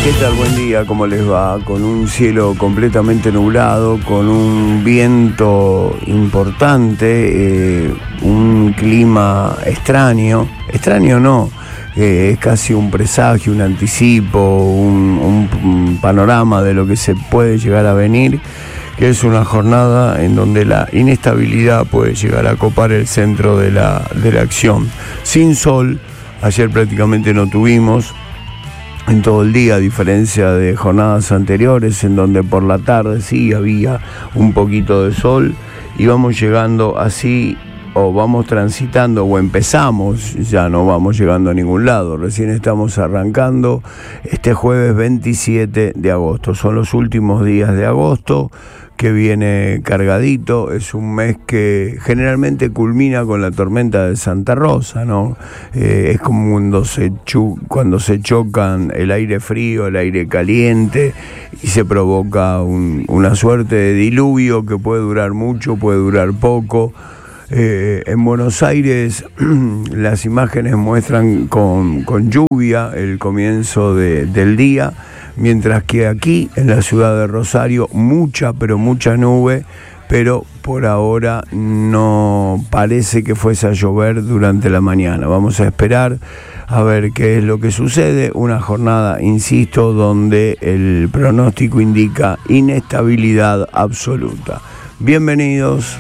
¿Qué tal? Buen día, ¿cómo les va? Con un cielo completamente nublado, con un viento importante, un clima extraño no, es casi un presagio, un anticipo, un panorama de lo que se puede llegar a venir, que es una jornada en donde la inestabilidad puede llegar a copar el centro de la acción. Sin sol, ayer prácticamente no tuvimos en todo el día, a diferencia de jornadas anteriores en donde por la tarde sí había un poquito de sol, y vamos llegando así, o vamos transitando, o empezamos, ya no vamos llegando a ningún lado, recién estamos arrancando este jueves 27 de agosto, son los últimos días de agosto, que viene cargadito. Es un mes que generalmente culmina con la tormenta de Santa Rosa, ¿no? Es como cuando se chocan el aire frío, el aire caliente, y se provoca una suerte de diluvio que puede durar mucho, puede durar poco. En Buenos Aires las imágenes muestran con lluvia el comienzo del día, mientras que aquí en la ciudad de Rosario mucha nube, pero por ahora no parece que fuese a llover durante la mañana. Vamos a esperar a ver qué es lo que sucede. Una jornada, insisto, donde el pronóstico indica inestabilidad absoluta. Bienvenidos,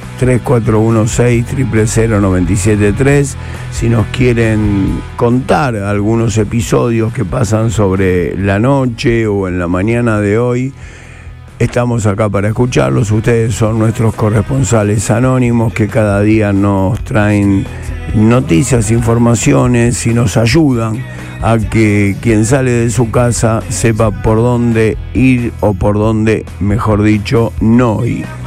3416-000-973. Si nos quieren contar algunos episodios que pasan sobre la noche o en la mañana de hoy, estamos acá para escucharlos. Ustedes son nuestros corresponsales anónimos que cada día nos traen noticias, informaciones y nos ayudan a que quien sale de su casa sepa por dónde ir, o por dónde, mejor dicho, no ir.